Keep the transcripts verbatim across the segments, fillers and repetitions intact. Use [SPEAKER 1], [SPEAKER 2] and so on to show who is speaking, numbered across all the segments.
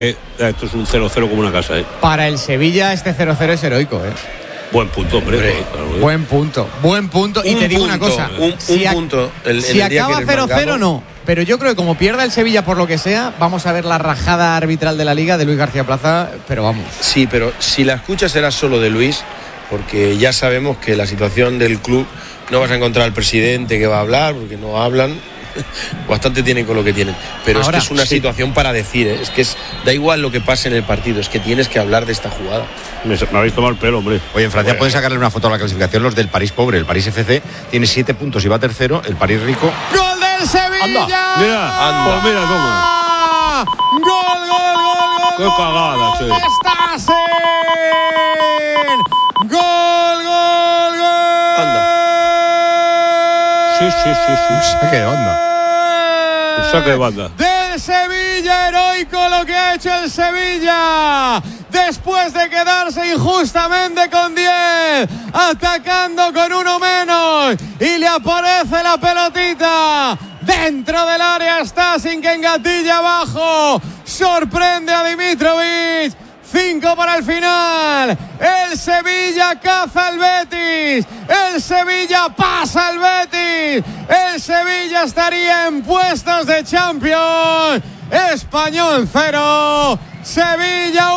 [SPEAKER 1] Eh, esto es un cero cero como una casa, ¿eh?
[SPEAKER 2] Para el Sevilla este cero cero es heroico, ¿eh?
[SPEAKER 1] Buen punto, hombre.
[SPEAKER 2] hombre
[SPEAKER 1] claro, claro.
[SPEAKER 2] Buen punto, buen punto. Y
[SPEAKER 3] un
[SPEAKER 2] te digo
[SPEAKER 3] punto,
[SPEAKER 2] una cosa.
[SPEAKER 3] Un,
[SPEAKER 2] si
[SPEAKER 3] un punto. El,
[SPEAKER 2] si
[SPEAKER 3] el día
[SPEAKER 2] acaba
[SPEAKER 3] que
[SPEAKER 2] cero cero no. Pero yo creo que como pierda el Sevilla por lo que sea, vamos a ver la rajada arbitral de la Liga de Luis García Plaza, pero vamos.
[SPEAKER 3] Sí, pero si la escucha será solo de Luis, porque ya sabemos que la situación del club, no vas a encontrar al presidente que va a hablar, porque no hablan. Bastante tienen con lo que tienen, pero Ahora, es que es una sí. situación para decir, ¿eh? Es que es, da igual lo que pase en el partido, es que tienes que hablar de esta jugada.
[SPEAKER 1] Me, me habéis tomado el pelo, hombre.
[SPEAKER 4] Oye, en Francia
[SPEAKER 1] bueno.
[SPEAKER 4] pueden sacarle una foto a la clasificación los del París pobre. El París F C tiene siete puntos y va tercero, el París rico.
[SPEAKER 2] ¡Gol del Sevilla!
[SPEAKER 1] Anda, mira, anda. Pues mira, toma.
[SPEAKER 2] ¡Gol, gol, gol, gol!
[SPEAKER 1] ¡Qué cagada, che!
[SPEAKER 2] ¡Estás en! ¡Gol, gol, gol!
[SPEAKER 3] Anda.
[SPEAKER 1] Sí, sí, sí, sí.
[SPEAKER 4] Saque de banda.
[SPEAKER 1] Un saque de banda.
[SPEAKER 2] Del Sevilla, heroico lo que ha hecho el Sevilla. Después de quedarse injustamente con diez, atacando con uno menos. Y le aparece la pelotita. Dentro del área está sin que engatilla abajo. Sorprende a Dimitrovic. Cinco para el final. El Sevilla caza al Betis. El Sevilla pasa al Betis. El Sevilla estaría en puestos de Champions. Español cero. Sevilla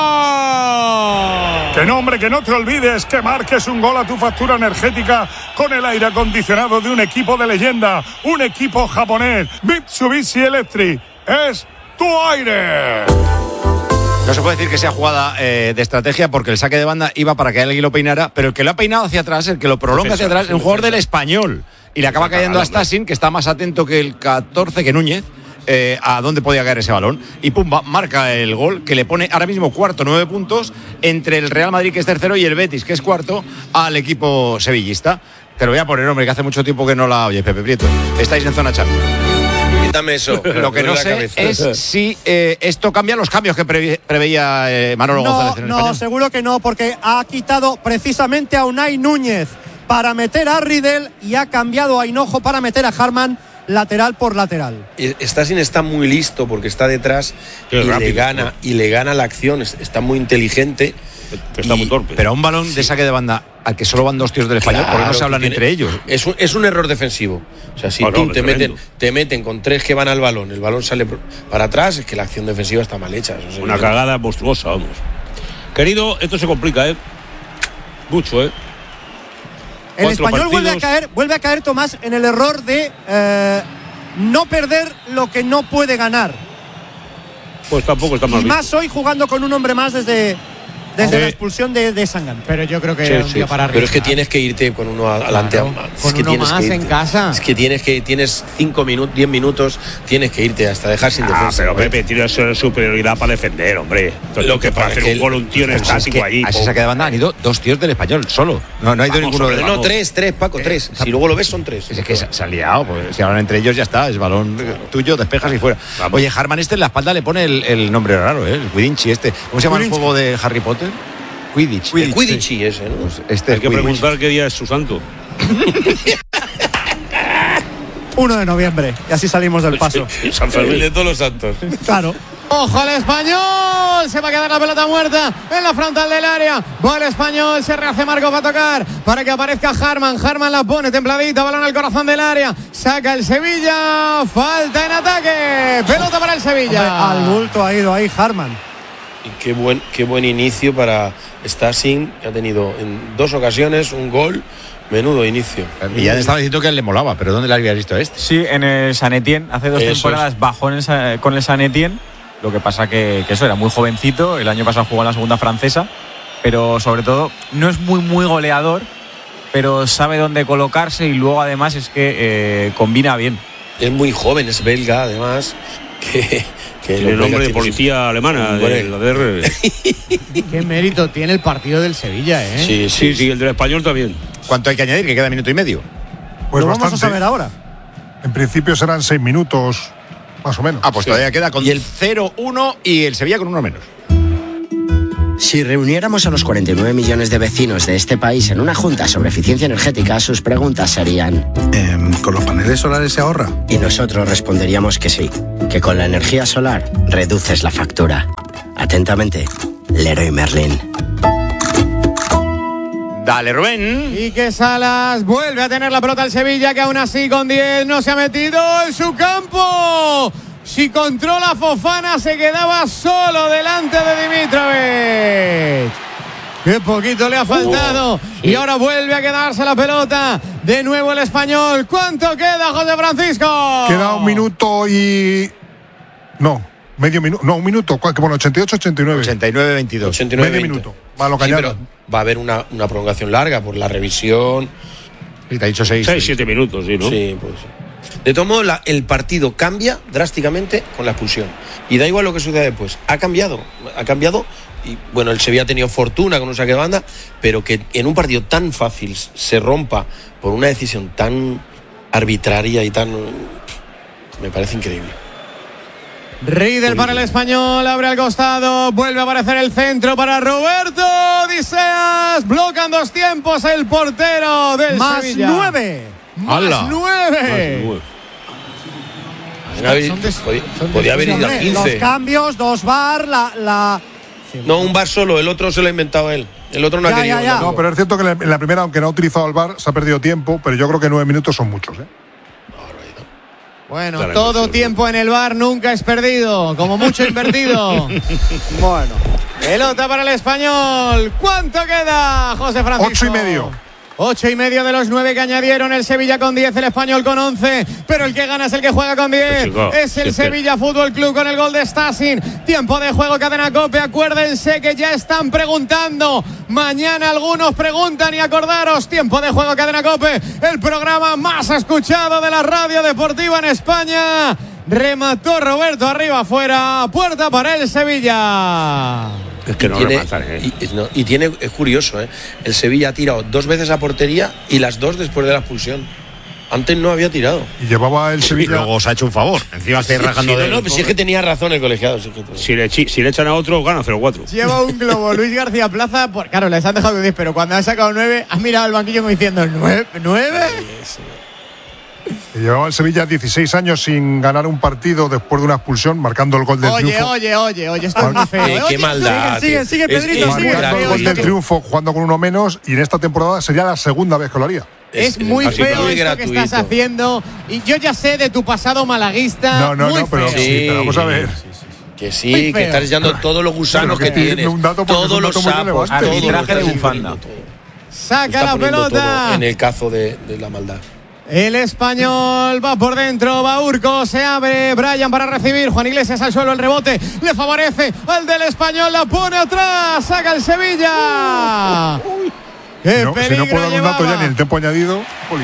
[SPEAKER 2] uno.
[SPEAKER 5] Que no, hombre, que no te olvides que marques un gol a tu factura energética con el aire acondicionado de un equipo de leyenda. Un equipo japonés. Mitsubishi Electric. Es tu aire.
[SPEAKER 4] No se puede decir que sea jugada eh, de estrategia porque el saque de banda iba para que alguien lo peinara, pero el que lo ha peinado hacia atrás, el que lo prolonga hacia atrás, es un jugador del Español. Y le acaba cayendo a Stasin, que está más atento que el catorce, que Núñez, eh, a dónde podía caer ese balón. Y pumba, marca el gol que le pone ahora mismo cuarto, nueve puntos, entre el Real Madrid, que es tercero, y el Betis, que es cuarto, al equipo sevillista. Te lo voy a poner, hombre, que hace mucho tiempo que no la oye, Pepe Prieto. Estáis en zona Champions.
[SPEAKER 3] Quítame eso.
[SPEAKER 4] Lo que no sé es si eh, esto cambia los cambios que previ- preveía eh, Manolo
[SPEAKER 6] no,
[SPEAKER 4] González en el
[SPEAKER 6] No,
[SPEAKER 4] español.
[SPEAKER 6] seguro que no, porque ha quitado precisamente a Unai Núñez para meter a Riedel y ha cambiado a Hinojo para meter a Harman lateral por lateral.
[SPEAKER 3] Stasin está muy listo porque está detrás y
[SPEAKER 1] rápido,
[SPEAKER 3] le gana
[SPEAKER 1] ¿no?
[SPEAKER 3] y le gana la acción. Está muy inteligente.
[SPEAKER 1] Que está
[SPEAKER 3] y,
[SPEAKER 1] muy torpe.
[SPEAKER 4] Pero a un balón de saque de banda al que solo van dos tíos del español,
[SPEAKER 3] Claro,
[SPEAKER 4] porque no se hablan
[SPEAKER 3] tiene,
[SPEAKER 4] entre ellos.
[SPEAKER 3] Es un, es un error defensivo. O sea, si
[SPEAKER 1] oh,
[SPEAKER 3] tú
[SPEAKER 1] no,
[SPEAKER 3] te,
[SPEAKER 1] tremendo.
[SPEAKER 3] meten, te meten con tres que van al balón, el balón sale para atrás, es que la acción defensiva está mal hecha. Eso
[SPEAKER 1] Una cagada monstruosa, vamos. Querido, esto se complica, ¿eh? Mucho, ¿eh?
[SPEAKER 6] El
[SPEAKER 1] Cuatro
[SPEAKER 6] español
[SPEAKER 1] partidos.
[SPEAKER 6] vuelve a caer, vuelve a caer, Tomás, en el error de eh, no perder lo que no puede ganar.
[SPEAKER 1] Pues tampoco está mal
[SPEAKER 6] Y
[SPEAKER 1] visto.
[SPEAKER 6] más hoy jugando con un hombre más desde, desde
[SPEAKER 1] Sí.
[SPEAKER 6] la expulsión de, de Sangan.
[SPEAKER 2] Pero yo creo que
[SPEAKER 1] Sí,
[SPEAKER 2] es un
[SPEAKER 1] sí,
[SPEAKER 2] día
[SPEAKER 1] sí.
[SPEAKER 2] para arriba.
[SPEAKER 3] Pero es que tienes que irte con uno adelante.
[SPEAKER 2] Claro,
[SPEAKER 3] es
[SPEAKER 2] con
[SPEAKER 3] que
[SPEAKER 2] uno
[SPEAKER 3] tienes
[SPEAKER 2] más
[SPEAKER 3] que irte.
[SPEAKER 2] en casa.
[SPEAKER 3] Es que tienes que tienes cinco minutos, diez minutos, tienes que irte hasta dejar sin
[SPEAKER 1] Ah,
[SPEAKER 3] defensa.
[SPEAKER 1] pero
[SPEAKER 3] ¿no?
[SPEAKER 1] Pepe tiene superioridad para defender, hombre. Entonces,
[SPEAKER 3] Lo que
[SPEAKER 1] para
[SPEAKER 3] pasa
[SPEAKER 1] hacer
[SPEAKER 3] es que
[SPEAKER 1] un gol un tío en
[SPEAKER 4] Pero si es
[SPEAKER 1] estático
[SPEAKER 4] que
[SPEAKER 1] allí.
[SPEAKER 4] a ese
[SPEAKER 1] po.
[SPEAKER 4] saque de banda han ido dos tíos del español, solo. No, no ha ido
[SPEAKER 1] Vamos,
[SPEAKER 4] ninguno
[SPEAKER 1] hombre,
[SPEAKER 4] de
[SPEAKER 3] No, no, tres, tres, Paco, tres. Si luego lo ves, son tres.
[SPEAKER 4] Es que se, se ha liado, pues si hablan entre ellos ya está, es balón tuyo, despejas y fuera.
[SPEAKER 1] Vamos.
[SPEAKER 4] Oye, Harman este en la espalda le pone el, el nombre raro, ¿eh? El Quidditch este. ¿Cómo se llama el
[SPEAKER 6] Quidditch.
[SPEAKER 4] juego de Harry Potter? Quidditch.
[SPEAKER 3] El Quidditch ese, ¿no?
[SPEAKER 4] Pues este
[SPEAKER 1] Hay que
[SPEAKER 4] Quidditch.
[SPEAKER 1] preguntar qué día es su santo.
[SPEAKER 6] uno de noviembre, y así salimos del paso.
[SPEAKER 1] San
[SPEAKER 3] El
[SPEAKER 1] Fermín.
[SPEAKER 3] de todos los santos.
[SPEAKER 6] Claro.
[SPEAKER 2] ¡Ojo al Español! Se va a quedar la pelota muerta en la frontal del área. Va el Español, se rehace Marco para tocar, para que aparezca Harman. Harman la pone templadita, balón al corazón del área. Saca el Sevilla, falta en ataque. Pelota para el Sevilla.
[SPEAKER 6] Hombre, al bulto ha ido ahí Harman.
[SPEAKER 3] Y qué buen, qué buen inicio para Stasin, que ha tenido en dos ocasiones un gol. Menudo inicio.
[SPEAKER 4] Y ya estaba diciendo que a él le molaba, pero ¿dónde le había visto a este?
[SPEAKER 7] Sí, en el San Etienne, hace dos
[SPEAKER 3] Eso
[SPEAKER 7] temporadas
[SPEAKER 3] es.
[SPEAKER 7] bajó en el Sa- con el San Etienne. Lo que pasa que, que eso era muy jovencito. El año pasado jugó en la segunda francesa, pero sobre todo no es muy muy goleador, pero sabe dónde colocarse y luego además es que eh, combina bien.
[SPEAKER 3] Es muy joven, es belga, además. Que, que
[SPEAKER 1] Tiene
[SPEAKER 3] los
[SPEAKER 1] nombre
[SPEAKER 3] belgas
[SPEAKER 1] de
[SPEAKER 3] tienen
[SPEAKER 1] policía alemana,
[SPEAKER 3] Hombre.
[SPEAKER 1] de la D R.
[SPEAKER 2] Qué mérito tiene el partido del Sevilla, ¿eh?
[SPEAKER 3] su- Sí,
[SPEAKER 1] Sí, sí, el del español también.
[SPEAKER 4] ¿Cuánto hay que añadir? Que queda minuto y medio.
[SPEAKER 5] Pues
[SPEAKER 6] Lo vamos
[SPEAKER 5] bastante.
[SPEAKER 6] a saber ahora.
[SPEAKER 5] En principio serán seis minutos, más o menos.
[SPEAKER 4] Ah, pues
[SPEAKER 3] Sí.
[SPEAKER 4] todavía queda con
[SPEAKER 3] Y el-
[SPEAKER 4] cero uno y el Sevilla con uno menos.
[SPEAKER 8] Si reuniéramos a los cuarenta y nueve millones de vecinos de este país en una junta sobre eficiencia energética, sus preguntas serían...
[SPEAKER 9] Eh, ¿Con los paneles solares se ahorra?
[SPEAKER 8] Y nosotros responderíamos que sí, que con la energía solar reduces la factura. Atentamente, Leroy Merlin.
[SPEAKER 4] Dale, Rubén.
[SPEAKER 2] Y que Salas vuelve a tener la pelota al Sevilla, que aún así con diez no se ha metido en su campo. Si controla Fofana, se quedaba solo delante de Dimitrovic. Qué poquito le ha faltado. Oh, sí. Y ahora vuelve a quedarse la pelota. De nuevo el Español. ¿Cuánto queda, José Francisco?
[SPEAKER 5] Queda un minuto y... No, medio minuto. No, un minuto. ¿Qué pone? ochenta y ocho, ochenta y nueve.
[SPEAKER 4] ochenta y nueve, veintidós.
[SPEAKER 3] ochenta y nueve,
[SPEAKER 5] medio
[SPEAKER 3] veinte.
[SPEAKER 5] minuto. Va, lo que
[SPEAKER 3] sí,
[SPEAKER 5] añada.
[SPEAKER 3] pero va a haber una, una prolongación larga por la revisión.
[SPEAKER 4] Y te ha dicho seis.
[SPEAKER 1] seis, siete minutos, sí, ¿no?
[SPEAKER 3] Sí, pues sí. De todo modo, la, el partido cambia drásticamente con la expulsión. Y da igual lo que suceda después. Ha cambiado. Ha cambiado. Y bueno, el Sevilla ha tenido fortuna con un saque de banda, pero que en un partido tan fácil se rompa por una decisión tan arbitraria y tan... Me parece increíble.
[SPEAKER 2] Riedel para el Español, abre al costado, vuelve a aparecer el centro para Roberto Odiseas. Blocan dos tiempos el portero del
[SPEAKER 6] Más
[SPEAKER 2] Sevilla.
[SPEAKER 6] nueve.
[SPEAKER 2] Más
[SPEAKER 4] ¡Hala!
[SPEAKER 2] nueve.
[SPEAKER 3] Haber,
[SPEAKER 2] Son des-
[SPEAKER 3] podía,
[SPEAKER 2] son
[SPEAKER 3] podía haber
[SPEAKER 6] Sí,
[SPEAKER 3] ido a
[SPEAKER 6] hombre, los
[SPEAKER 3] quince.
[SPEAKER 6] cambios, dos bar, la... la... Sí,
[SPEAKER 3] No, un bar solo, el otro se lo ha inventado él. El otro no
[SPEAKER 6] Ya,
[SPEAKER 3] ha querido.
[SPEAKER 6] ya, ya.
[SPEAKER 5] No, pero es cierto que en la- en la primera, aunque no ha utilizado el V A R, se ha perdido tiempo, pero yo creo que nueve minutos son muchos, ¿eh?
[SPEAKER 2] Bueno,
[SPEAKER 1] Claro,
[SPEAKER 2] todo
[SPEAKER 1] sí,
[SPEAKER 2] tiempo en el bar nunca es perdido, como mucho invertido.
[SPEAKER 6] Bueno.
[SPEAKER 2] Pelota para el Español. ¿Cuánto queda, José Francisco?
[SPEAKER 5] Ocho y medio.
[SPEAKER 2] Ocho y medio de los nueve que añadieron. El Sevilla con diez, el Español con once. Pero el que gana es el que juega con diez.
[SPEAKER 1] Chico,
[SPEAKER 2] Es el
[SPEAKER 1] si es que-
[SPEAKER 2] Sevilla Fútbol Club con el gol de Stasin. Tiempo de juego, Cadena COPE. Acuérdense que ya están preguntando. Mañana algunos preguntan y acordaros. Tiempo de juego, Cadena COPE. El programa más escuchado de la radio deportiva en España. Remató Roberto arriba, afuera. Puerta para el Sevilla.
[SPEAKER 1] Es que no
[SPEAKER 3] tiene,
[SPEAKER 1] rematan, ¿eh?
[SPEAKER 3] y, no, y tiene, es curioso, ¿eh? El Sevilla ha tirado dos veces a portería y las dos después de la expulsión. Antes no había tirado.
[SPEAKER 5] Y llevaba el
[SPEAKER 4] Y
[SPEAKER 5] Sevilla.
[SPEAKER 4] luego os ha hecho un favor. Encima estáis rajando
[SPEAKER 3] Sí,
[SPEAKER 4] de
[SPEAKER 3] no, no, pues si es que tenía razón el colegiado. Si, es que-
[SPEAKER 1] Si le, chi- si le echan a otro, gana cero cuatro.
[SPEAKER 2] Lleva un globo Luis García Plaza. Por, claro, les han dejado diez, pero cuando han sacado nueve, han mirado al banquillo como diciendo: ¿nueve? ¿nueve?
[SPEAKER 5] Y llevaba el Sevilla dieciséis años sin ganar un partido después de una expulsión, marcando el gol del
[SPEAKER 2] Oye,
[SPEAKER 5] triunfo.
[SPEAKER 2] oye, oye, oye, esto es muy feo.
[SPEAKER 3] Qué-
[SPEAKER 2] ¿eh?
[SPEAKER 3] qué
[SPEAKER 2] Oye,
[SPEAKER 3] maldad,
[SPEAKER 6] Sigue,
[SPEAKER 3] tío.
[SPEAKER 6] sigue, sigue,
[SPEAKER 3] Es-
[SPEAKER 6] Pedrito,
[SPEAKER 3] es
[SPEAKER 6] sigue.
[SPEAKER 3] muy
[SPEAKER 5] Marcando el
[SPEAKER 3] grave.
[SPEAKER 5] gol del
[SPEAKER 2] Oye,
[SPEAKER 5] triunfo jugando con uno menos, y en esta temporada sería la segunda vez que lo haría.
[SPEAKER 2] Es muy
[SPEAKER 3] así,
[SPEAKER 2] feo
[SPEAKER 3] muy
[SPEAKER 2] esto
[SPEAKER 3] gratuito.
[SPEAKER 2] que estás haciendo. Y yo ya sé de tu pasado malaguista.
[SPEAKER 5] No, no,
[SPEAKER 2] muy
[SPEAKER 5] no, pero
[SPEAKER 2] feo.
[SPEAKER 5] sí, pero vamos a ver.
[SPEAKER 3] Que sí,
[SPEAKER 2] Muy
[SPEAKER 3] que
[SPEAKER 2] feo.
[SPEAKER 3] estás echando todos los gusanos
[SPEAKER 5] Pero
[SPEAKER 3] que
[SPEAKER 5] que
[SPEAKER 3] tienes.
[SPEAKER 5] un dato porque es
[SPEAKER 3] Todos
[SPEAKER 5] un
[SPEAKER 3] los
[SPEAKER 5] dato muy
[SPEAKER 3] sapos.
[SPEAKER 5] relevante.
[SPEAKER 3] todo lo
[SPEAKER 7] Arbitraje de
[SPEAKER 3] estás
[SPEAKER 7] bufanda.
[SPEAKER 3] poniendo todo.
[SPEAKER 2] Saca
[SPEAKER 3] Está
[SPEAKER 2] la
[SPEAKER 3] poniendo todo
[SPEAKER 2] pelota.
[SPEAKER 3] en el cazo de, de la maldad.
[SPEAKER 2] El Español va por dentro, va Urco, se abre Brian para recibir, Juan Iglesias al suelo, el rebote le favorece al del Español, la pone atrás, saca el Sevilla. ¡Qué
[SPEAKER 5] Si no, si
[SPEAKER 2] peligro
[SPEAKER 5] no puedo dar un dato ya
[SPEAKER 2] llevaba!
[SPEAKER 5] ni el tiempo añadido. Poli.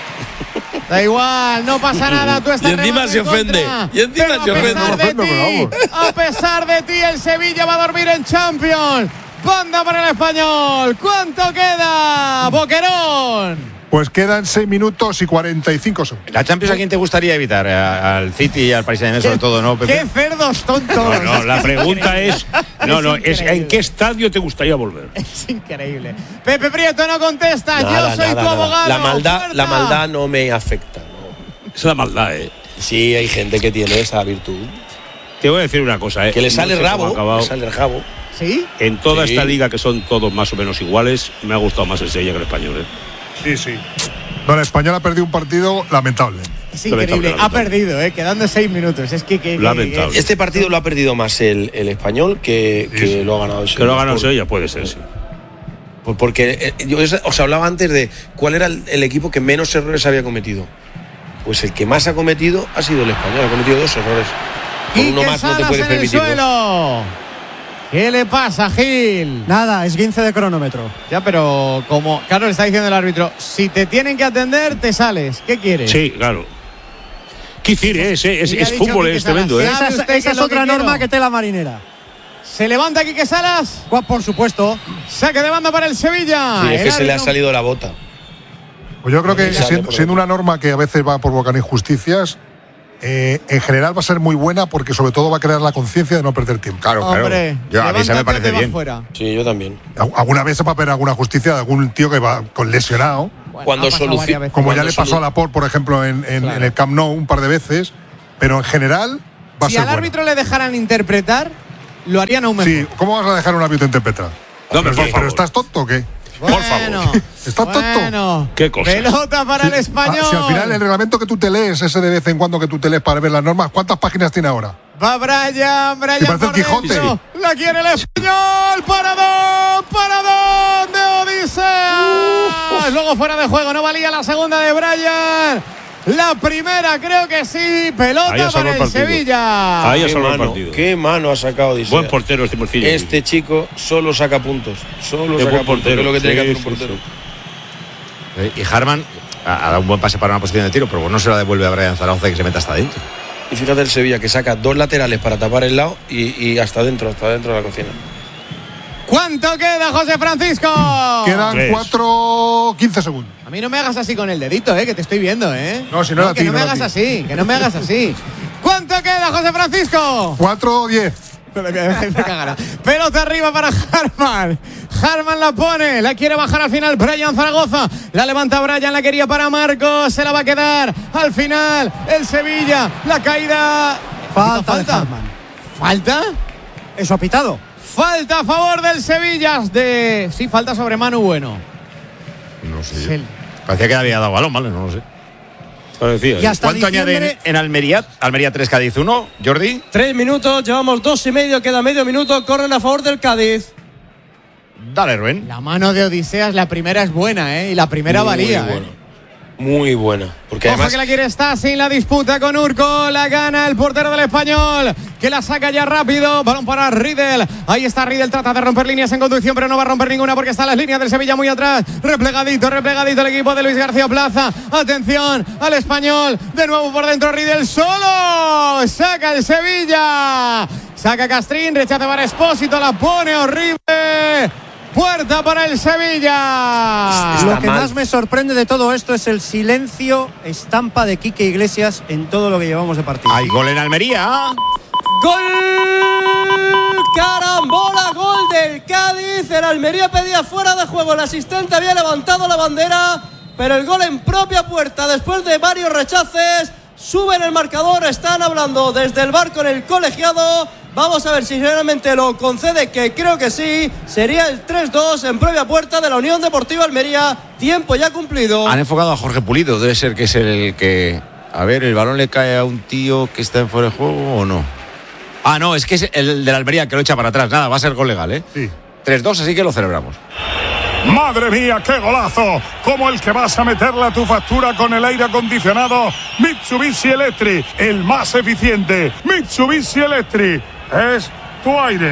[SPEAKER 2] Da igual, no pasa nada, tú estás
[SPEAKER 3] Y encima
[SPEAKER 2] remate
[SPEAKER 3] se
[SPEAKER 2] en
[SPEAKER 3] ofende,
[SPEAKER 2] contra.
[SPEAKER 3] y encima
[SPEAKER 2] Pero
[SPEAKER 3] se
[SPEAKER 2] a
[SPEAKER 3] ofende.
[SPEAKER 2] pesar
[SPEAKER 5] No
[SPEAKER 2] de
[SPEAKER 5] me ofendo,
[SPEAKER 2] ti,
[SPEAKER 5] pero
[SPEAKER 2] a pesar de ti, el Sevilla va a dormir en Champions. Banda para el Español. ¿Cuánto queda, Boquerón?
[SPEAKER 5] Pues quedan seis minutos y cuarenta y cinco segundos.
[SPEAKER 4] ¿La Champions a quién te gustaría evitar? A- Al City y al Paris Saint-Germain sobre todo, ¿no, Pepe?
[SPEAKER 2] ¡Qué cerdos tontos!
[SPEAKER 1] No, no, la pregunta es, no,
[SPEAKER 2] Es
[SPEAKER 1] no, es
[SPEAKER 2] increíble.
[SPEAKER 1] ¿en qué estadio te gustaría volver?
[SPEAKER 2] Es increíble. Pepe Prieto no contesta.
[SPEAKER 3] Nada,
[SPEAKER 2] Yo soy
[SPEAKER 3] nada,
[SPEAKER 2] tu
[SPEAKER 3] nada.
[SPEAKER 2] abogado.
[SPEAKER 3] La maldad,
[SPEAKER 2] Puerta.
[SPEAKER 3] la maldad no me afecta. No.
[SPEAKER 1] Es la maldad, ¿eh?
[SPEAKER 3] Sí, hay gente que tiene esa virtud.
[SPEAKER 1] Te voy a decir una cosa, ¿eh?
[SPEAKER 3] Que le
[SPEAKER 1] No
[SPEAKER 3] sale
[SPEAKER 1] sé cómo ha
[SPEAKER 3] rabo.
[SPEAKER 1] acabado.
[SPEAKER 3] Le sale el rabo.
[SPEAKER 2] ¿Sí?
[SPEAKER 1] En toda
[SPEAKER 3] Sí.
[SPEAKER 1] esta liga, que son todos más o menos iguales, me ha gustado más el Sevilla que el Español, ¿eh?
[SPEAKER 5] Sí, sí. No, el Español ha perdido un partido lamentable.
[SPEAKER 2] Es
[SPEAKER 1] Lamentable,
[SPEAKER 2] increíble. Ha
[SPEAKER 1] lamentable.
[SPEAKER 2] perdido, ¿eh? Quedando seis minutos. Es que. que- que-
[SPEAKER 1] Lamentable.
[SPEAKER 2] que-
[SPEAKER 3] Este partido lo ha perdido más el, el español que, que
[SPEAKER 5] Sí.
[SPEAKER 3] lo ha ganado el
[SPEAKER 1] Que lo ha ganado el
[SPEAKER 3] Por-
[SPEAKER 1] Sevilla, puede ser, sí.
[SPEAKER 3] por- Porque eh, yo os- os hablaba antes de cuál era el, el equipo que menos errores había cometido. Pues el que más ha cometido ha sido el español. Ha cometido dos errores. Con uno
[SPEAKER 2] Quique
[SPEAKER 3] más no te
[SPEAKER 2] Salas
[SPEAKER 3] puedes
[SPEAKER 2] en el
[SPEAKER 3] permitir. dos.
[SPEAKER 2] suelo. ¿Qué le pasa, Gil?
[SPEAKER 6] Nada, es quince de cronómetro.
[SPEAKER 2] Ya, pero como. Claro, le está diciendo el árbitro: si te tienen que atender, te sales. ¿Qué quieres?
[SPEAKER 1] Sí, claro. ¿Qué decir? Es, es,
[SPEAKER 2] Y le ha
[SPEAKER 1] es
[SPEAKER 2] dicho
[SPEAKER 1] fútbol,
[SPEAKER 2] Quique
[SPEAKER 1] es tremendo,
[SPEAKER 2] Salas.
[SPEAKER 1] ¿eh?
[SPEAKER 2] ¿Sabe
[SPEAKER 6] Esa,
[SPEAKER 2] usted
[SPEAKER 6] es- esa
[SPEAKER 2] qué
[SPEAKER 6] es
[SPEAKER 2] es lo
[SPEAKER 6] otra
[SPEAKER 2] que
[SPEAKER 6] norma
[SPEAKER 2] quiero?
[SPEAKER 6] que tela marinera.
[SPEAKER 2] Se levanta Quique Salas.
[SPEAKER 6] Gua- Por supuesto.
[SPEAKER 2] Saque de banda para el Sevilla.
[SPEAKER 3] Sí, es
[SPEAKER 2] El
[SPEAKER 3] que se le ha
[SPEAKER 2] árbitro-
[SPEAKER 3] salido la bota.
[SPEAKER 5] Pues yo creo que
[SPEAKER 3] Sale
[SPEAKER 5] siendo,
[SPEAKER 3] por
[SPEAKER 5] siendo
[SPEAKER 3] otro.
[SPEAKER 5] una norma que a veces va a provocar injusticias,
[SPEAKER 9] eh, en general va a ser muy buena porque sobre todo va a crear la conciencia de no perder tiempo.
[SPEAKER 4] Claro, claro.
[SPEAKER 2] Hombre,
[SPEAKER 4] Yo, a mí se me parece bien.
[SPEAKER 2] Fuera.
[SPEAKER 3] Sí, yo también.
[SPEAKER 9] Alguna vez se va a ver alguna justicia de algún tío que va con lesionado.
[SPEAKER 2] Bueno,
[SPEAKER 3] Cuando soluciona.
[SPEAKER 9] Como ya
[SPEAKER 3] Cuando
[SPEAKER 9] le pasó a Laporte, por ejemplo, en, en,
[SPEAKER 2] Claro.
[SPEAKER 9] en el Camp Nou un par de veces. Pero en general va a
[SPEAKER 2] Si
[SPEAKER 9] ser
[SPEAKER 2] al
[SPEAKER 9] buena.
[SPEAKER 2] árbitro le dejaran interpretar, lo harían aún mejor.
[SPEAKER 9] Sí, ¿cómo vas a dejar un árbitro interpretar?
[SPEAKER 1] No, pero
[SPEAKER 9] pero,
[SPEAKER 1] por
[SPEAKER 9] pero
[SPEAKER 1] favor.
[SPEAKER 9] ¿estás tonto o qué?
[SPEAKER 2] Bueno,
[SPEAKER 1] Por favor.
[SPEAKER 9] ¿Estás tonto?
[SPEAKER 2] bueno.
[SPEAKER 1] ¿Qué cosas?
[SPEAKER 2] Pelota para el español.
[SPEAKER 9] Ah, si al final el reglamento que tú te lees, ese de vez en cuando que tú te lees para ver las normas, ¿cuántas páginas tiene ahora?
[SPEAKER 2] Va Brian, Brian
[SPEAKER 9] Que parece
[SPEAKER 2] por
[SPEAKER 9] el Quijote.
[SPEAKER 2] dentro. La quiere el español. Paradón, paradón de Odisea. Luego fuera de juego, no valía la segunda de Brian. La primera creo que sí.
[SPEAKER 1] Ahí
[SPEAKER 2] Pelota
[SPEAKER 1] ha salvado
[SPEAKER 2] para
[SPEAKER 1] el
[SPEAKER 2] el
[SPEAKER 1] partido.
[SPEAKER 2] Sevilla.
[SPEAKER 1] Ahí ha
[SPEAKER 3] Qué
[SPEAKER 1] salvado el
[SPEAKER 3] mano,
[SPEAKER 1] partido.
[SPEAKER 3] qué mano ha sacado Odisea.
[SPEAKER 1] Buen portero este Morcillo.
[SPEAKER 3] Este chico solo saca puntos. Solo
[SPEAKER 1] Qué
[SPEAKER 3] saca
[SPEAKER 1] buen
[SPEAKER 3] puntos. Que
[SPEAKER 1] portero.
[SPEAKER 3] es lo que tiene que
[SPEAKER 1] Sí,
[SPEAKER 3] hacer un
[SPEAKER 1] sí,
[SPEAKER 3] portero.
[SPEAKER 1] sí.
[SPEAKER 4] Y Harman ha ha dado un buen pase para una posición de tiro, pero bueno, no se la devuelve a Brian Zaragoza que se meta hasta adentro.
[SPEAKER 3] Y fíjate el Sevilla que saca dos laterales para tapar el lado y, y hasta dentro, hasta dentro de la cocina.
[SPEAKER 2] ¿Cuánto queda, José Francisco?
[SPEAKER 9] Quedan
[SPEAKER 1] Tres.
[SPEAKER 9] cuatro quince segundos.
[SPEAKER 2] A mí no me hagas así con el dedito, eh, que te estoy viendo, eh.
[SPEAKER 9] No, si no era a
[SPEAKER 2] que
[SPEAKER 9] ti,
[SPEAKER 2] no
[SPEAKER 9] no
[SPEAKER 2] me
[SPEAKER 9] era a
[SPEAKER 2] hagas
[SPEAKER 9] ti.
[SPEAKER 2] así, que no me hagas así. ¿Cuánto queda, José Francisco?
[SPEAKER 9] cuatro diez.
[SPEAKER 2] Pelota arriba para Harman. Harman la pone, la quiere bajar al final Brian Zaragoza. La levanta Brian, la quería para Marcos. Se la va a quedar al final el Sevilla. La caída.
[SPEAKER 6] Falta de
[SPEAKER 2] ¿Falta?
[SPEAKER 6] Harman.
[SPEAKER 2] ¿Falta?
[SPEAKER 6] Eso ha pitado.
[SPEAKER 2] Falta a favor del Sevilla. De... Sí, falta sobre Manu Bueno.
[SPEAKER 4] No sé.
[SPEAKER 2] Sí.
[SPEAKER 4] Parecía que había dado balón, ¿vale? No lo sé.
[SPEAKER 1] Parecía.
[SPEAKER 6] Y hasta
[SPEAKER 4] ¿Cuánto
[SPEAKER 6] diciembre-
[SPEAKER 4] añaden en Almería? Almería tres, Cádiz uno. Jordi.
[SPEAKER 10] Tres minutos, llevamos dos y medio, queda medio minuto, corren a favor del Cádiz.
[SPEAKER 4] Dale, Rubén.
[SPEAKER 2] La mano de Odiseas, la primera es buena, ¿eh? Y la primera
[SPEAKER 3] Muy
[SPEAKER 2] valía.
[SPEAKER 3] buena.
[SPEAKER 2] ¿eh?
[SPEAKER 3] Muy buena. Porque
[SPEAKER 2] Ojo
[SPEAKER 3] además
[SPEAKER 2] que la quiere Stasi, la disputa con Urco, la gana el portero del Español, que la saca ya rápido, balón para Riedel, ahí está Riedel, trata de romper líneas en conducción, pero no va a romper ninguna porque están las líneas del Sevilla muy atrás, replegadito, replegadito el equipo de Luis García Plaza, atención al Español, de nuevo por dentro Riedel, solo, saca el Sevilla, saca Castrín, rechaza para Espósito, la pone horrible. Puerta para el Sevilla.
[SPEAKER 3] Está
[SPEAKER 6] Lo que
[SPEAKER 3] mal.
[SPEAKER 6] más me sorprende de todo esto es el silencio estampa de Quique Iglesias en todo lo que llevamos de partido.
[SPEAKER 4] Hay gol en Almería.
[SPEAKER 10] ¡Gol! ¡Carambola! ¡Gol del Cádiz! El Almería pedía fuera de juego. El asistente había levantado la bandera, pero el gol en propia puerta después de varios rechaces. Suben el marcador, están hablando desde el bar con el colegiado. Vamos a ver si realmente lo concede, que creo que sí. Sería el tres dos en propia puerta de la Unión Deportiva Almería. Tiempo ya cumplido.
[SPEAKER 4] Han enfocado a Jorge Pulido. Debe ser que es el que... A ver, ¿el balón le cae a un tío que está en fuera de juego o no? Ah, no, es que es el de la Almería que lo echa para atrás. Nada, va a ser gol legal, ¿eh?
[SPEAKER 9] Sí.
[SPEAKER 4] tres dos, así que lo celebramos.
[SPEAKER 5] Madre mía, qué golazo, como el que vas a meterle a tu factura con el aire acondicionado Mitsubishi Electric, el más eficiente. Mitsubishi Electric es tu aire.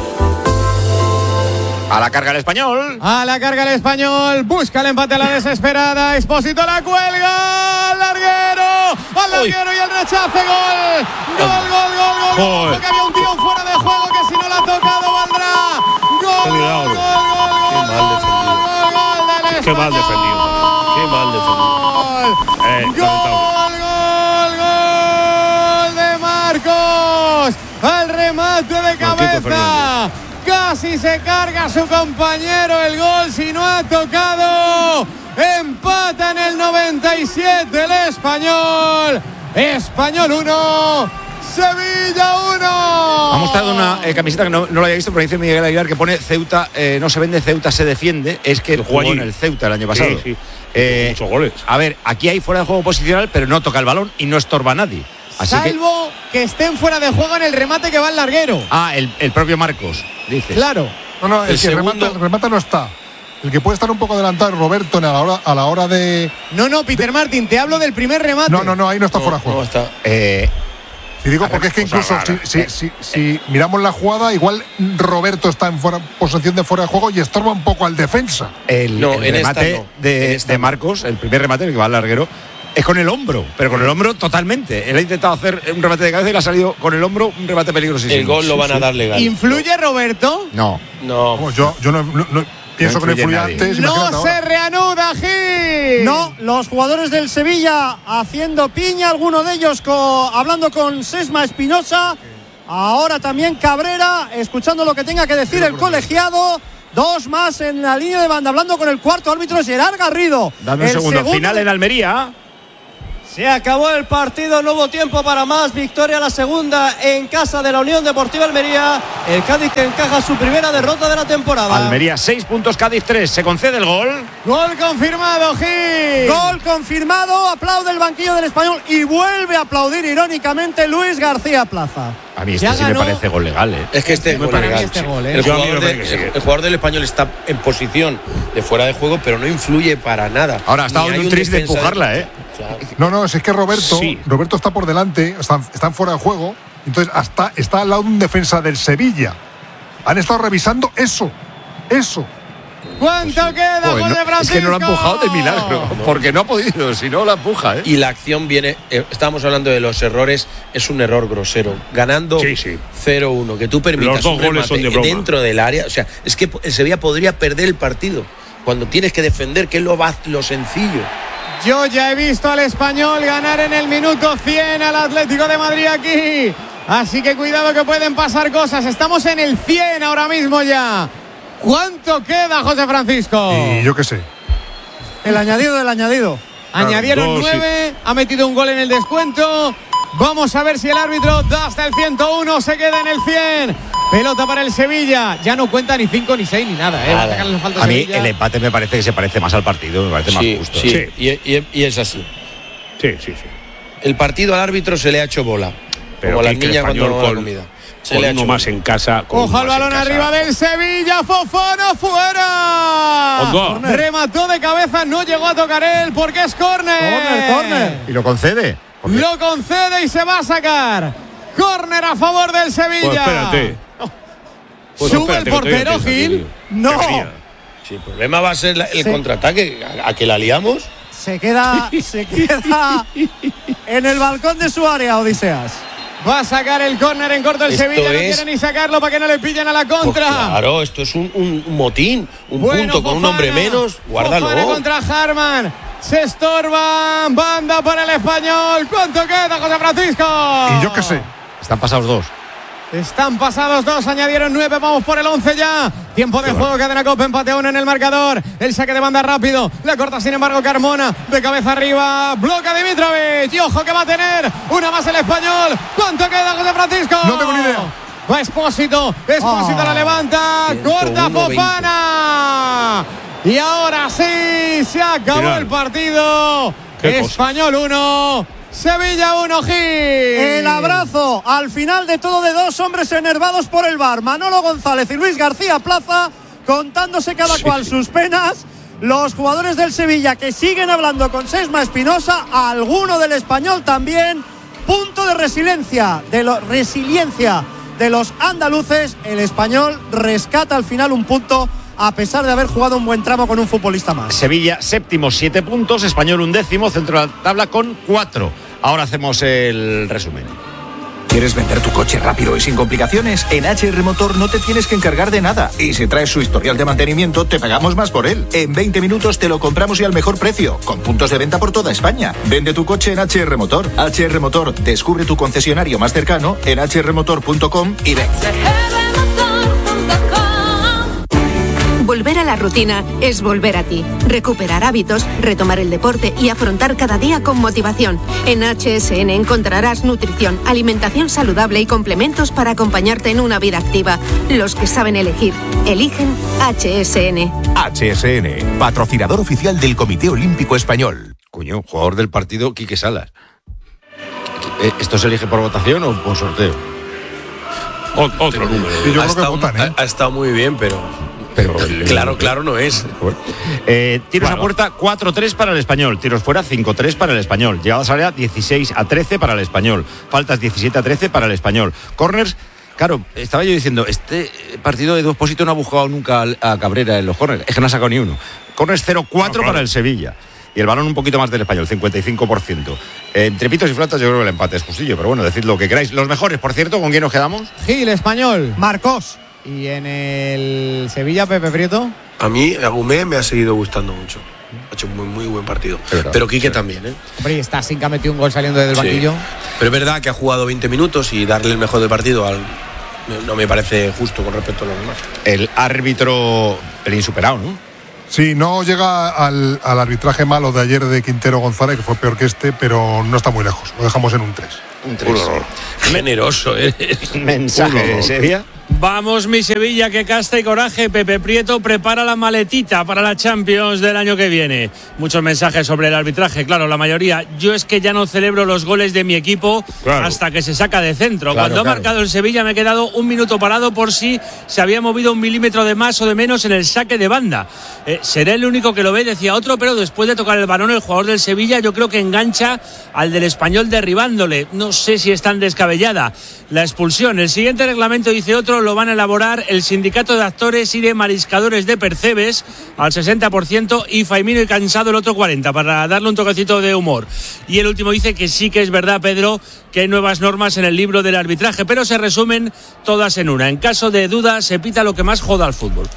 [SPEAKER 4] A la carga el Español.
[SPEAKER 2] A la carga el Español, busca el empate a la desesperada, Expósito la cuelga, al larguero, al larguero y el rechace, gol, gol, gol, gol, gol,
[SPEAKER 1] Joder.
[SPEAKER 2] porque había un tío fuera de juego que si no la ha tocado valdrá, gol,
[SPEAKER 1] Qué
[SPEAKER 2] gol,
[SPEAKER 1] milagro.
[SPEAKER 2] gol, gol,
[SPEAKER 3] Qué mal defendido.
[SPEAKER 2] gol, gol del
[SPEAKER 1] Qué mal
[SPEAKER 2] Español.
[SPEAKER 1] defendido.
[SPEAKER 3] Qué mal defendido.
[SPEAKER 1] Eh,
[SPEAKER 2] Gol, gol, gol de Marcos, al remate de
[SPEAKER 1] Marquito
[SPEAKER 2] cabeza.
[SPEAKER 1] Fernández.
[SPEAKER 2] Casi se carga a su compañero el gol, si no ha tocado. Empata en el noventa y siete el Español. Español uno, Sevilla uno.
[SPEAKER 4] Ha mostrado una eh, camiseta que no, no lo había visto, pero dice Miguel Aguilar que pone Ceuta, eh, no se vende, Ceuta se defiende. Es que
[SPEAKER 1] Jugó
[SPEAKER 4] jugó
[SPEAKER 1] allí.
[SPEAKER 4] en el Ceuta el año pasado.
[SPEAKER 1] Sí, sí.
[SPEAKER 4] Eh,
[SPEAKER 1] Muchos goles.
[SPEAKER 4] A ver, aquí hay fuera de juego posicional, pero no toca el balón y no estorba a nadie. Así que,
[SPEAKER 2] Salvo que... estén fuera de juego en el remate que va al larguero.
[SPEAKER 4] ah, el, el propio Marcos, dice.
[SPEAKER 2] Claro.
[SPEAKER 9] No, no, el,
[SPEAKER 3] El
[SPEAKER 9] que
[SPEAKER 3] segundo-
[SPEAKER 9] remata, el remata no está. El que puede estar un poco adelantado es Roberto a la hora, a la hora de.
[SPEAKER 2] No, no, Peter Martin, te hablo del primer remate.
[SPEAKER 9] No, no, no, ahí no está fuera de
[SPEAKER 3] No
[SPEAKER 9] juego.
[SPEAKER 3] está.
[SPEAKER 4] Eh,
[SPEAKER 9] Y digo
[SPEAKER 4] A ver,
[SPEAKER 9] porque es que
[SPEAKER 1] cosa
[SPEAKER 9] incluso
[SPEAKER 1] rara.
[SPEAKER 9] si, si, si, si miramos la jugada, igual Roberto está en fuera, posición de fuera de juego y estorba un poco al defensa.
[SPEAKER 4] el,
[SPEAKER 3] No,
[SPEAKER 4] el
[SPEAKER 3] en esta
[SPEAKER 4] remate
[SPEAKER 3] no.
[SPEAKER 4] de,
[SPEAKER 3] En esta
[SPEAKER 4] de
[SPEAKER 3] no.
[SPEAKER 4] Marcos, el primer remate, el que va al larguero, es con el hombro, pero con el hombro totalmente. Él ha intentado hacer un remate de cabeza y le ha salido con el hombro un remate peligrosísimo.
[SPEAKER 3] El gol lo van a dar legal.
[SPEAKER 2] ¿Influye Roberto?
[SPEAKER 4] No.
[SPEAKER 3] No.
[SPEAKER 9] Vamos, yo, yo no, no- no- pienso
[SPEAKER 4] no
[SPEAKER 9] que no influye
[SPEAKER 4] nadie.
[SPEAKER 9] antes.
[SPEAKER 2] No se reanuda, Gil.
[SPEAKER 6] No, los jugadores del Sevilla haciendo piña, alguno de ellos co- hablando con Sesma Espinosa. Ahora también Cabrera, escuchando lo que tenga que decir el colegiado. Dos más en la línea de banda, hablando con el cuarto árbitro, Gerard Garrido.
[SPEAKER 4] Dame un
[SPEAKER 6] El
[SPEAKER 4] segundo.
[SPEAKER 6] segundo-
[SPEAKER 4] Final en Almería.
[SPEAKER 10] Se acabó el partido, no hubo tiempo para más. Victoria la segunda en casa de la Unión Deportiva Almería. El Cádiz que encaja su primera derrota de la temporada.
[SPEAKER 4] Almería seis puntos, Cádiz tres. Se concede el gol.
[SPEAKER 2] Gol confirmado, Gil.
[SPEAKER 6] Gol confirmado, aplaude el banquillo del Español y vuelve a aplaudir irónicamente Luis García Plaza.
[SPEAKER 4] A mí este
[SPEAKER 2] Ya
[SPEAKER 4] sí me
[SPEAKER 2] ganó.
[SPEAKER 4] parece gol legal, ¿eh?
[SPEAKER 3] Es que este es
[SPEAKER 2] Me
[SPEAKER 3] gol
[SPEAKER 2] parece
[SPEAKER 3] legal.
[SPEAKER 2] este
[SPEAKER 3] sí.
[SPEAKER 2] gol, ¿eh?
[SPEAKER 3] el,
[SPEAKER 1] Yo a mí
[SPEAKER 3] jugador
[SPEAKER 1] me
[SPEAKER 3] de-
[SPEAKER 1] parece que sí.
[SPEAKER 3] el jugador del Español está en posición de fuera de juego, pero no influye para nada.
[SPEAKER 4] Ahora ha estado
[SPEAKER 3] Ni
[SPEAKER 4] en
[SPEAKER 3] hay
[SPEAKER 4] un tris de
[SPEAKER 3] defensa
[SPEAKER 4] empujarla, ¿eh?
[SPEAKER 3] Claro.
[SPEAKER 9] No, no, si es que Roberto,
[SPEAKER 1] Sí.
[SPEAKER 9] Roberto está por delante, están, están fuera de juego, entonces hasta está al lado de un defensa del Sevilla. Han estado revisando eso, eso.
[SPEAKER 2] ¿Cuánto queda,
[SPEAKER 4] Joder,
[SPEAKER 2] José
[SPEAKER 4] no, es
[SPEAKER 2] Francisco?
[SPEAKER 4] que no lo ha empujado de milagro, porque no ha podido, si no la empuja, ¿eh?
[SPEAKER 3] Y la acción viene, eh, estábamos hablando de los errores, es un error grosero. Ganando
[SPEAKER 1] Sí, sí.
[SPEAKER 3] cero uno, que tú permitas
[SPEAKER 1] Los dos
[SPEAKER 3] un
[SPEAKER 1] goles son
[SPEAKER 3] remate
[SPEAKER 1] de broma.
[SPEAKER 3] dentro del área, o sea, es que el Sevilla podría perder el partido cuando tienes que defender, que es lo, va- lo sencillo.
[SPEAKER 2] Yo ya he visto al Español ganar en el minuto cien al Atlético de Madrid aquí. Así que cuidado que pueden pasar cosas. Estamos en el cien ahora mismo ya. ¿Cuánto queda, José Francisco?
[SPEAKER 9] Y yo qué sé.
[SPEAKER 6] El añadido del añadido.
[SPEAKER 2] Añadieron
[SPEAKER 1] Dos,
[SPEAKER 2] nueve, ha metido un gol en el descuento. Vamos a ver si el árbitro da hasta el ciento uno, se queda en el cien. Pelota para el Sevilla. Ya no cuenta ni cinco, ni seis, ni nada. ¿eh? Va a sacarle falta
[SPEAKER 4] A mí
[SPEAKER 2] Sevilla.
[SPEAKER 4] el empate me parece que se parece más al partido, me parece
[SPEAKER 3] Sí,
[SPEAKER 4] más justo.
[SPEAKER 3] sí,
[SPEAKER 1] Sí.
[SPEAKER 3] Y, y- y es así.
[SPEAKER 1] Sí, sí, sí.
[SPEAKER 3] El partido al árbitro se le ha hecho bola.
[SPEAKER 1] Pero
[SPEAKER 3] como las
[SPEAKER 1] Quique
[SPEAKER 3] niñas cuando
[SPEAKER 1] Español
[SPEAKER 3] no dan
[SPEAKER 1] con-
[SPEAKER 3] comida. Se
[SPEAKER 1] Con
[SPEAKER 3] le ha
[SPEAKER 1] uno
[SPEAKER 3] hecho
[SPEAKER 1] más
[SPEAKER 3] bola.
[SPEAKER 1] en casa. con
[SPEAKER 2] Ojo
[SPEAKER 1] uno
[SPEAKER 2] al
[SPEAKER 1] más en
[SPEAKER 2] balón
[SPEAKER 1] casa.
[SPEAKER 2] arriba del Sevilla. Fofana fuera.
[SPEAKER 1] Ondo.
[SPEAKER 2] Remató de cabeza, no llegó a tocar él porque es córner.
[SPEAKER 6] Córner, córner.
[SPEAKER 4] Y lo concede. Porque-
[SPEAKER 2] Lo concede y se va a sacar. Córner a favor del Sevilla.
[SPEAKER 1] Pues espérate. Pues
[SPEAKER 2] Sube
[SPEAKER 1] espérate,
[SPEAKER 2] el
[SPEAKER 1] que todavía
[SPEAKER 2] portero,
[SPEAKER 1] empieza,
[SPEAKER 2] Gil.
[SPEAKER 1] tío.
[SPEAKER 6] No.
[SPEAKER 1] Que venía.
[SPEAKER 3] Sí, el problema va a ser la- el
[SPEAKER 6] Sí.
[SPEAKER 3] contraataque. ¿A, a que la liamos?
[SPEAKER 6] Se queda, se queda en el balcón de su área, Odiseas.
[SPEAKER 2] Va a sacar el córner en corto el
[SPEAKER 3] Esto
[SPEAKER 2] Sevilla. No
[SPEAKER 3] es-
[SPEAKER 2] quiere ni sacarlo para que no le pillen a la
[SPEAKER 3] Pues
[SPEAKER 2] contra.
[SPEAKER 3] claro, esto es un, un- un motín, un
[SPEAKER 2] Bueno,
[SPEAKER 3] punto con un
[SPEAKER 2] Fofana.
[SPEAKER 3] hombre menos. Guárdalo.
[SPEAKER 2] Fofana contra Harman. Se estorban. Banda para el Español. ¿Cuánto queda, José Francisco?
[SPEAKER 9] Y yo qué sé.
[SPEAKER 4] Están pasados dos.
[SPEAKER 2] Están pasados dos, añadieron nueve, vamos por el once ya. Tiempo de juego, cadena Copa, empate a uno en el marcador. El saque de banda rápido, la corta sin embargo Carmona, de cabeza arriba, bloca Dimitrovic. Y ojo que va a tener una más el Español. ¿Cuánto queda, José Francisco?
[SPEAKER 9] No tengo ni idea.
[SPEAKER 2] Va Expósito, Expósito
[SPEAKER 6] Oh.
[SPEAKER 2] la levanta,
[SPEAKER 3] ciento
[SPEAKER 2] corta
[SPEAKER 3] uno,
[SPEAKER 2] Fofana. Y ahora sí, se acabó
[SPEAKER 1] Final.
[SPEAKER 2] el partido.
[SPEAKER 1] Qué cosas.
[SPEAKER 2] Español uno, Sevilla uno, Gil.
[SPEAKER 6] El abrazo al final de todo de dos hombres enervados por el V A R. Manolo González y Luis García Plaza contándose cada
[SPEAKER 1] Sí,
[SPEAKER 6] cual
[SPEAKER 1] sí.
[SPEAKER 6] sus penas. Los jugadores del Sevilla que siguen hablando con Sesma Espinosa, alguno del Español también. Punto de resiliencia, de lo, resiliencia de los andaluces. El Español rescata al final un punto a pesar de haber jugado un buen tramo con un futbolista más.
[SPEAKER 4] Sevilla séptimo, siete puntos. Español un décimo, centro de la tabla con cuatro. Ahora hacemos el resumen.
[SPEAKER 11] ¿Quieres vender tu coche rápido y sin complicaciones? En H R Motor no te tienes que encargar de nada. Y si traes su historial de mantenimiento, te pagamos más por él. En veinte minutos te lo compramos y al mejor precio, con puntos de venta por toda España. Vende tu coche en H R Motor. H R Motor, descubre tu concesionario más cercano en h r motor punto com y ven.
[SPEAKER 12] Volver a la rutina es volver a ti. Recuperar hábitos, retomar el deporte y afrontar cada día con motivación. En H S N encontrarás nutrición, alimentación saludable y complementos para acompañarte en una vida activa. Los que saben elegir, eligen H S N.
[SPEAKER 11] H S N, patrocinador oficial del Comité Olímpico Español.
[SPEAKER 4] Coño, jugador del partido, Quique Salas. Eh, ¿Esto se elige por votación o por sorteo?
[SPEAKER 1] O- otro número.
[SPEAKER 9] Y yo
[SPEAKER 3] ha,
[SPEAKER 9] creo que
[SPEAKER 3] estado,
[SPEAKER 9] votan, ¿eh?
[SPEAKER 3] ha- ha estado muy bien, pero,
[SPEAKER 4] Pero
[SPEAKER 3] claro, claro no es.
[SPEAKER 4] Eh, tiros
[SPEAKER 1] Bueno.
[SPEAKER 4] a puerta cuatro tres para el Español, tiros fuera cinco tres para el Español, llegadas a área dieciséis a trece para el Español, faltas diecisiete a trece para el Español, corners. Claro, estaba yo diciendo, este partido de Expósito no ha buscado nunca al- a Cabrera en los corners, es que no ha sacado ni uno. Corners cero cuatro
[SPEAKER 1] No, claro.
[SPEAKER 4] para el Sevilla. Y el balón un poquito más del Español, cincuenta y cinco por ciento. Eh, entre pitos y flautas yo creo que el empate es justillo, pero bueno, decid lo que queráis. Los mejores, por cierto, ¿con quién nos quedamos?
[SPEAKER 2] Gil, Español.
[SPEAKER 6] Marcos.
[SPEAKER 2] Y en el Sevilla, Pepe Prieto.
[SPEAKER 3] A mí, Agumé me ha seguido gustando mucho. Ha hecho un muy, muy buen partido. Pero, pero Quique sí. también, ¿eh?
[SPEAKER 2] Hombre, y Stassin, que ha metido un gol saliendo desde el
[SPEAKER 3] sí.
[SPEAKER 2] banquillo.
[SPEAKER 3] Pero es verdad que ha jugado veinte minutos y darle el mejor del partido al, no me parece justo con respecto a los demás.
[SPEAKER 4] El árbitro, el insuperado, ¿no?
[SPEAKER 9] Sí, no llega al, al arbitraje malo de ayer de Quintero González, que fue peor que este, pero no está muy lejos. Lo dejamos en un tres.
[SPEAKER 4] Un tres.
[SPEAKER 3] Generoso, ¿eh?
[SPEAKER 4] Mensaje, ¿sería?
[SPEAKER 13] Vamos, mi Sevilla, que casta y coraje. Pepe Prieto prepara la maletita para la Champions del año que viene. Muchos mensajes sobre el arbitraje, claro, la mayoría. Yo es que ya no celebro los goles de mi equipo claro. hasta que se saca de centro. Claro, Cuando claro. ha marcado el Sevilla me he quedado un minuto parado por si se había movido un milímetro de más o de menos en el saque de banda. Eh, seré el único que lo ve, decía otro, pero después de tocar el balón el jugador del Sevilla yo creo que engancha al del Español derribándole. No sé si es tan descabellada la expulsión. El siguiente reglamento, dice otro, lo van a elaborar el sindicato de actores y de mariscadores de Percebes al sesenta por ciento y Faimino y Cansado el otro cuarenta por ciento, para darle un toquecito de humor. Y el último dice que sí que es verdad, Pedro, que hay nuevas normas en el libro del arbitraje, pero se resumen todas en una. En caso de duda, se pita lo que más joda al fútbol.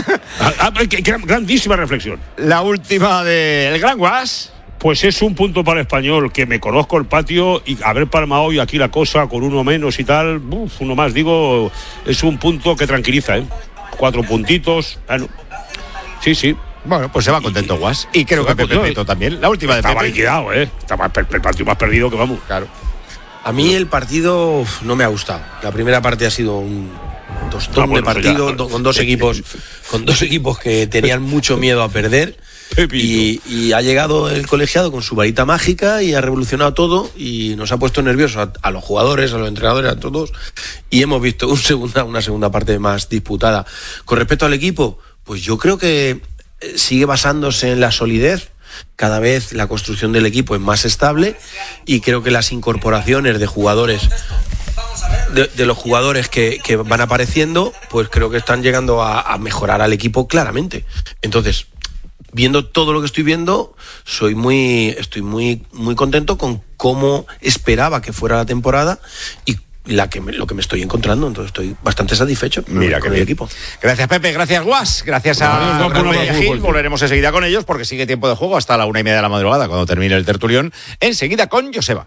[SPEAKER 1] Grandísima reflexión.
[SPEAKER 4] La última del Gran Guas.
[SPEAKER 1] Pues es un punto para el Español, que me conozco el patio y haber palmado hoy aquí la cosa con uno menos y tal, uf, uno más, digo, es un punto que tranquiliza, ¿eh? Cuatro puntitos, bueno, sí, sí.
[SPEAKER 4] Bueno, pues se va contento Guas. Y creo que Pepe Prieto también. La última de
[SPEAKER 1] Estaba
[SPEAKER 4] Pepe.
[SPEAKER 1] liquidado, ¿eh? Estaba el partido más perdido que vamos.
[SPEAKER 4] Claro.
[SPEAKER 3] A mí el partido uf, no me ha gustado. La primera parte ha sido un tostón ah, bueno, de partido ya, do, con dos equipos, con dos equipos que tenían mucho miedo a perder. Y, y ha llegado el colegiado con su varita mágica y ha revolucionado todo y nos ha puesto nerviosos a, a los jugadores, a los entrenadores, a todos, y hemos visto un segunda, una segunda parte más disputada. Con respecto al equipo, pues yo creo que sigue basándose en la solidez. Cada vez la construcción del equipo es más estable y creo que las incorporaciones de jugadores De, de los jugadores que, que van apareciendo, pues creo que están llegando a, a mejorar al equipo claramente. Entonces, viendo todo lo que estoy viendo, soy muy, estoy muy, muy contento con cómo esperaba que fuera la temporada y la que me, lo que me estoy encontrando. Entonces estoy bastante satisfecho
[SPEAKER 4] Mira
[SPEAKER 3] con
[SPEAKER 4] que
[SPEAKER 3] el equipo.
[SPEAKER 4] Gracias, Pepe. Gracias, Guas. Gracias a no, no, Rubén y a Gil. Volveremos enseguida con ellos porque sigue tiempo de juego hasta la una y media de la madrugada cuando termine el tertulión. Enseguida con Joseba.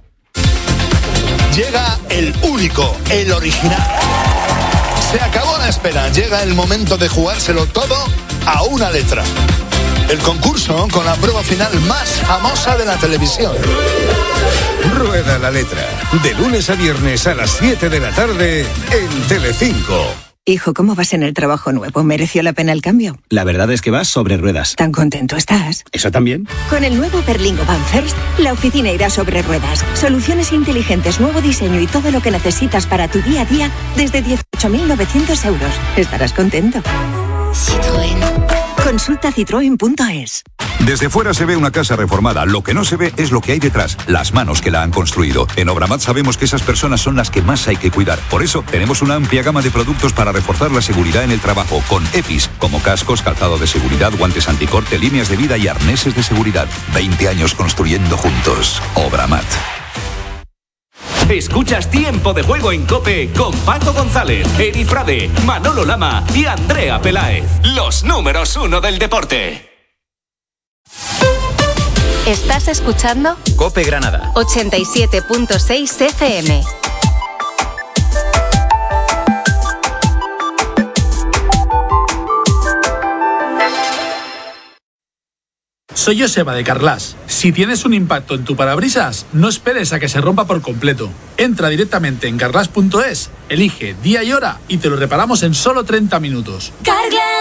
[SPEAKER 14] Llega el único, el original. Se acabó la espera. Llega el momento de jugárselo todo a una letra. El concurso con la prueba final más famosa de la televisión.
[SPEAKER 15] Rueda la letra. De lunes a viernes a las siete de la tarde en Telecinco.
[SPEAKER 16] Hijo, ¿cómo vas en el trabajo nuevo? ¿Mereció la pena el cambio?
[SPEAKER 17] La verdad es que vas sobre ruedas.
[SPEAKER 16] ¿Tan contento estás?
[SPEAKER 17] ¿Eso también?
[SPEAKER 16] Con el nuevo Berlingo Van First, la oficina irá sobre ruedas. Soluciones inteligentes, nuevo diseño y todo lo que necesitas para tu día a día desde dieciocho mil novecientos euros. Estarás contento. Citroën. Consulta citroen punto es.
[SPEAKER 15] Desde fuera se ve una casa reformada. Lo que no se ve es lo que hay detrás, las manos que la han construido. En Obramat sabemos que esas personas son las que más hay que cuidar. Por eso tenemos una amplia gama de productos para reforzar la seguridad en el trabajo, con EPIs, como cascos, calzado de seguridad, guantes anticorte, líneas de vida y arneses de seguridad. veinte años construyendo juntos. Obramat.
[SPEAKER 18] Escuchas Tiempo de Juego en COPE con Paco González, Eri Frade, Manolo Lama y Andrea Peláez. Los números uno del deporte.
[SPEAKER 12] ¿Estás escuchando?
[SPEAKER 18] COPE Granada.
[SPEAKER 12] ochenta y siete punto seis F M.
[SPEAKER 19] Soy Joseba de Carglass. Si tienes un impacto en tu parabrisas, no esperes a que se rompa por completo. Entra directamente en carglass punto es, elige día y hora y te lo reparamos en solo treinta minutos. Carglass.